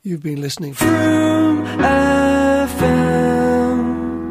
You've been listening From FM.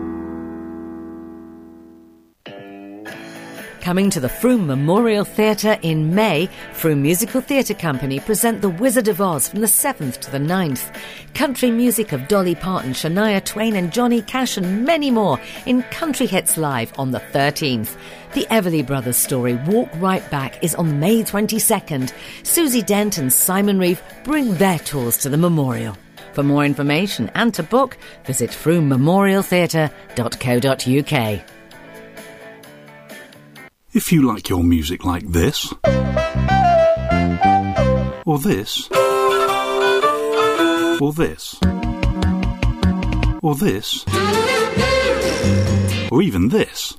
Coming to the Frome Memorial Theatre in May, Frome Musical Theatre Company present The Wizard of Oz from the 7th to the 9th. Country music of Dolly Parton, Shania Twain and Johnny Cash and many more in Country Hits Live on the 13th. The Everly Brothers story, Walk Right Back, is on May 22nd. Susie Dent and Simon Reeve bring their tours to the memorial. For more information and to book, visit fromememorialtheatre.co.uk. If you like your music like this, or this, or this, or this, or even this,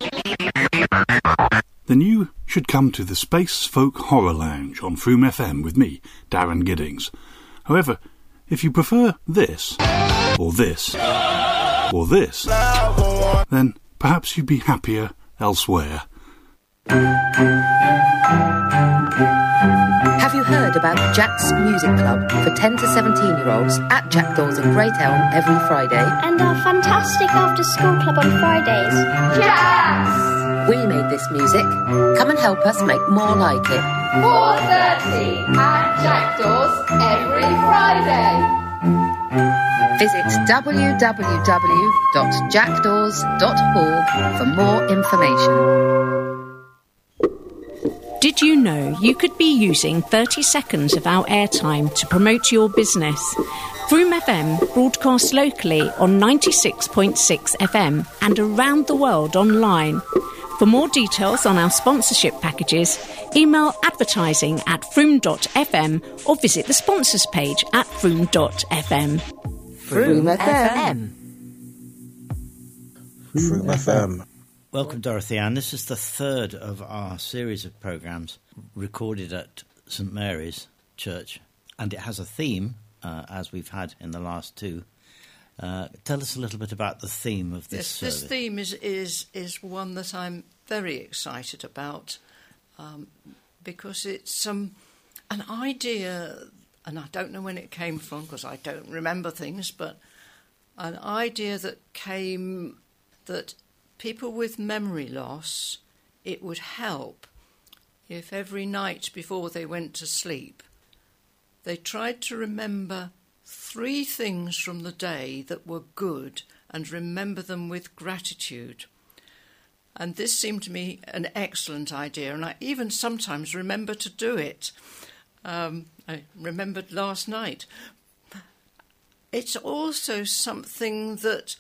then you should come to the Space Folk Horror Lounge on Frome FM with me, Darren Giddings. However, if you prefer this, or this, or this, then perhaps you'd be happier elsewhere. Have you heard about Jack's Music Club for 10 to 17-year-olds at Jackdaws in Great Elm every Friday? And our fantastic after-school club on Fridays. Yes! We made this music. Come and help us make more like it. 4:30 at Jackdaws every Friday. Visit www.jackdaws.org for more information. Did you know you could be using 30 seconds of our airtime to promote your business? Frome FM broadcasts locally on 96.6 FM and around the world online. For more details on our sponsorship packages, email advertising@frome.fm or visit the sponsors page at frome.fm. Frome FM. Frome FM. Welcome, Dorothy Ann. This is the third of our series of programmes recorded at St Mary's Church, and it has a theme, as we've had in the last two. Tell us a little bit about the theme of this service. This theme is one that I'm very excited about, because it's an idea, and I don't know when it came from because I don't remember things, but an idea that came that people with memory loss, it would help if every night before they went to sleep, they tried to remember 3 things from the day that were good and remember them with gratitude. And this seemed to me an excellent idea, and I even sometimes remember to do it. I remembered last night. It's also something that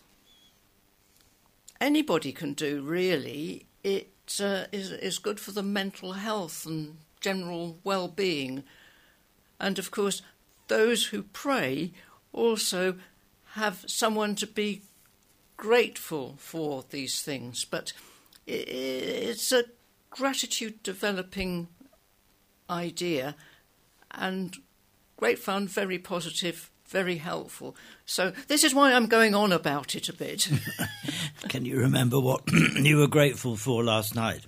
anybody can do, really. It is good for the mental health and general well-being. And, of course, those who pray also have someone to be grateful for these things. But it's a gratitude-developing idea, and great fun, very positive, very helpful. So this is why I'm going on about it a bit. Can you remember what you were grateful for last night?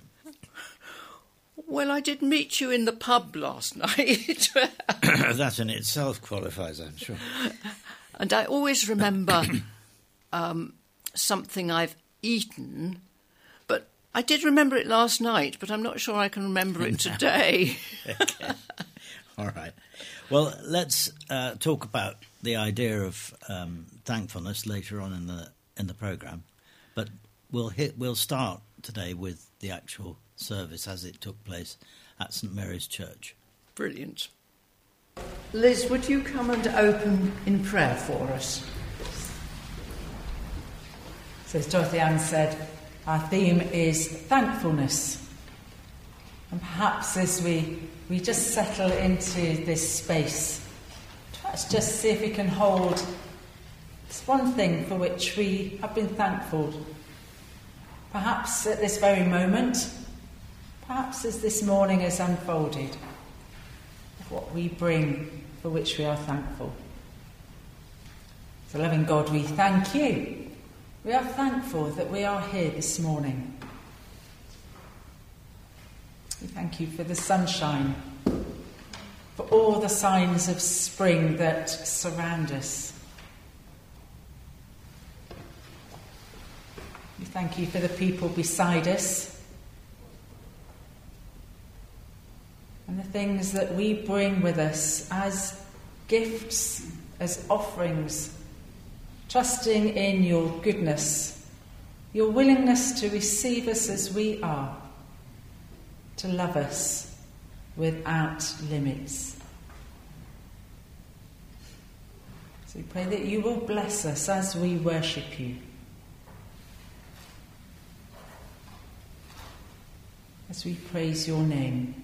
Well, I did meet you in the pub last night. That in itself qualifies, I'm sure. And I always remember something I've eaten, but I did remember it last night, but I'm not sure I can remember it today. Okay. All right. Well, let's talk about the idea of thankfulness later on in the programme, but we'll start today with the actual service as it took place at St Mary's Church. Brilliant. Liz, would you come and open in prayer for us? So as Dorothy Ann said, our theme is thankfulness. And perhaps as we just settle into this space, let's just see if we can hold this one thing for which we have been thankful. Perhaps at this very moment, perhaps as this morning has unfolded, of what we bring for which we are thankful. So loving God, we thank you. We are thankful that we are here this morning. We thank you for the sunshine. for all the signs of spring that surround us. We thank you for the people beside us and the things that we bring with us as gifts, as offerings, trusting in your goodness, your willingness to receive us as we are, to love us without limits. So we pray that you will bless us as we worship you, as we praise your name,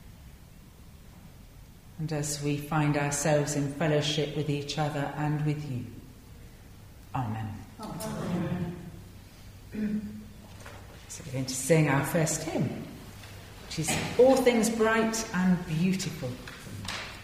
and as we find ourselves in fellowship with each other and with you. Amen. Amen. So we're going to sing our first hymn, which is All Things Bright and Beautiful.